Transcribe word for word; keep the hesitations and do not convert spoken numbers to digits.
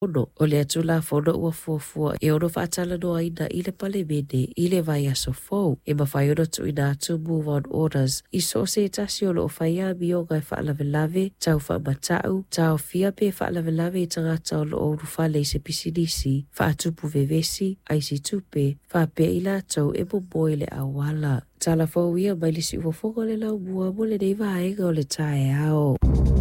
Ono, o le atula fono ua fuafua e ono whaatala noa ina i le pale mene i le vai aso fau e mawhai ono tu ina atu move on orders i so se tasi o lo o whaia mi o ngai whaalavelave tau whaamatau tau fia pe whaalavelave i tangata o lo o rufale i se pisinisi whaatupu vevesi aisi tupe whaape i la tau e momoe le awala. Tala fau ia mai lisi uafonga le lau mua mo le neiva aenga o le tae ao.